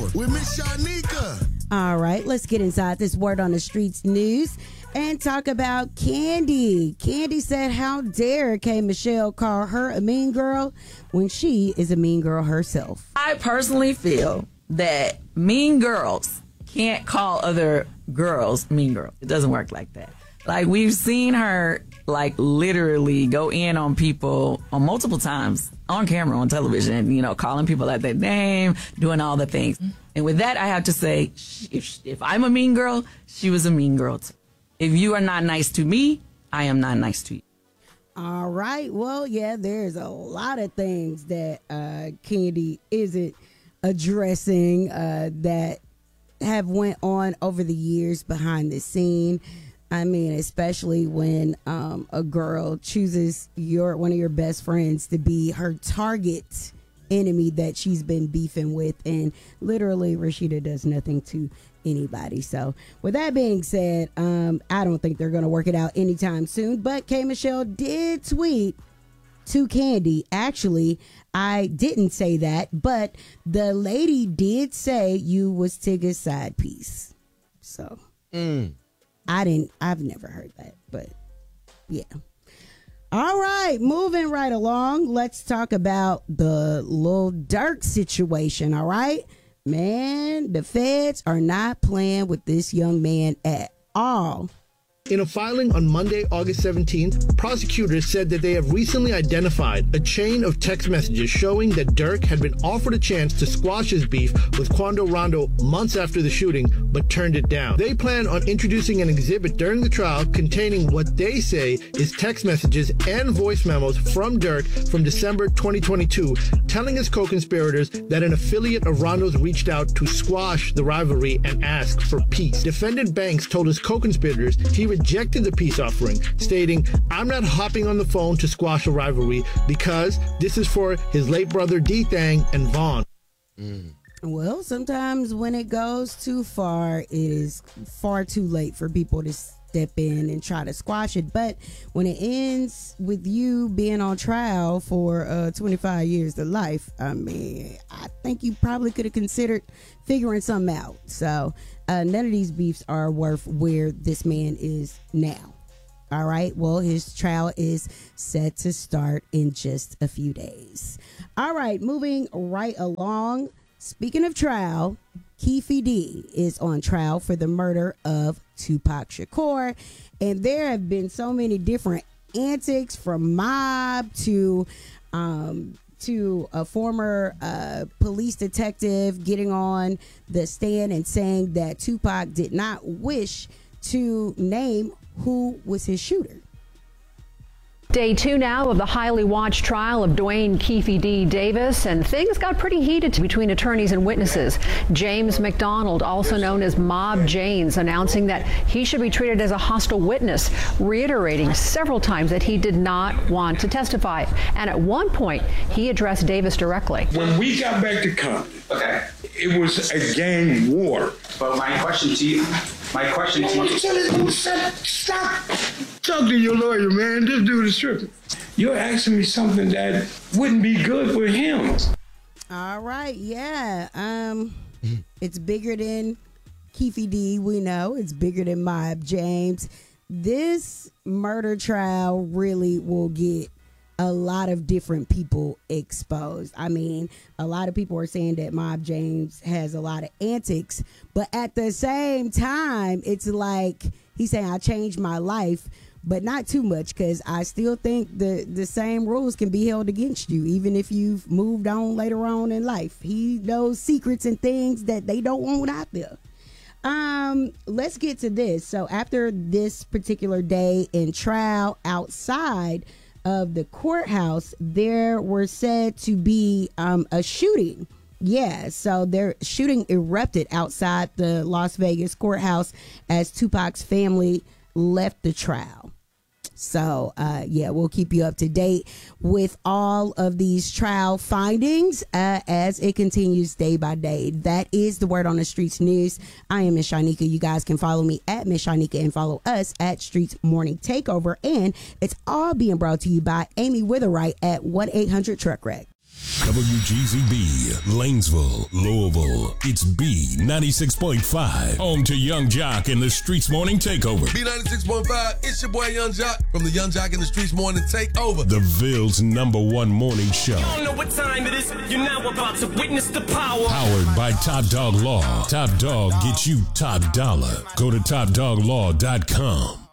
Takeover with Miss Shanika. All right, let's get inside this Word on the Streets news and talk about Kandi. Kandi said, how dare K. Michelle call her a mean girl when she is a mean girl herself. I personally feel that mean girls can't call other girls mean girls. It doesn't work like that. Like, we've seen her, like, literally go in on people on multiple times on camera, on television, you know, calling people at their name, doing all the things. And with that, I have to say, if I'm a mean girl, she was a mean girl too. If you are not nice to me, I am not nice to you. All right. Well, yeah, there's a lot of things that Kandi isn't addressing that have went on over the years behind the scene. I mean, especially when a girl chooses one of your best friends to be her target enemy that she's been beefing with, and literally Rashida does nothing to anybody. So with that being said, I don't think they're going to work it out anytime soon, but K. Michelle did tweet to Kandi. Actually, I didn't say that, but the lady did say you was Tigger's side piece. So I've never heard that, but yeah. All right, moving right along. Let's talk about the Lil Durk situation. All right, man, the feds are not playing with this young man at all. In a filing on Monday, August 17th, prosecutors said that they have recently identified a chain of text messages showing that Durk had been offered a chance to squash his beef with Quando Rondo months after the shooting, but turned it down. They plan on introducing an exhibit during the trial containing what they say is text messages and voice memos from Durk from December 2022, telling his co-conspirators that an affiliate of Rondo's reached out to squash the rivalry and ask for peace. Defendant Banks told his co-conspirators he rejected the peace offering, stating, "I'm not hopping on the phone to squash a rivalry because this is for his late brother D-Thang and Vaughn." Well, sometimes when it goes too far, it is far too late for people to step in and try to squash it. But when it ends with you being on trial for 25 years to life, I mean, I think you probably could have considered figuring something out. So none of these beefs are worth where this man is now. All right. Well, his trial is set to start in just a few days. All right. Moving right along. Speaking of trial, Keffe D is on trial for the murder of Tupac Shakur. And there have been so many different antics, from mob to a former police detective getting on the stand and saying that Tupac did not wish to name who was his shooter. Day 2 now of the highly watched trial of Dwayne Keffe D. Davis, and things got pretty heated between attorneys and witnesses. James McDonald, also known as Mob James, announcing that he should be treated as a hostile witness, reiterating several times that he did not want to testify. And at one point, he addressed Davis directly. When we got back to Compton, it was a gang war. But my question to you. Stop. Talk to your lawyer, man. This dude is tripping. You're asking me something that wouldn't be good for him. All right, yeah. It's bigger than Keffe D, we know. It's bigger than Mob James. This murder trial really will get a lot of different people exposed. I mean, a lot of people are saying that Mob James has a lot of antics, but at the same time, it's like he's saying, I changed my life, but not too much, because I still think the same rules can be held against you, even if you've moved on later on in life. He knows secrets and things that they don't want out there. Let's get to this. So after this particular day in trial, outside of the courthouse, there were said to be a shooting. Yeah, so their shooting erupted outside the Las Vegas courthouse as Tupac's family left the trial. So, yeah, we'll keep you up to date with all of these trial findings as it continues day by day. That is the Word on the Streets news. I am Miss Shanika. You guys can follow me at Miss Shanika and follow us at Streets Morning Takeover. And it's all being brought to you by Amy Witherite at 1-800-TRUCK-WRECK. WGZB, Lanesville, Louisville. It's B96.5. Home to Young Jock and the Streets Morning Takeover. B96.5, it's your boy Young Jock from the Young Jock in the Streets Morning Takeover. The Ville's #1 morning show. You don't know what time it is. You're now about to witness the power. Powered by Top Dog Law. Top Dog gets you top dollar. Go to TopDogLaw.com.